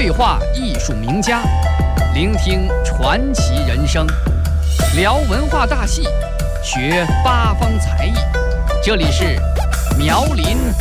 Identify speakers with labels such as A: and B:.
A: 对话艺术名家，聆听传奇人生，聊文化大戏，学八方才艺。这里是苗林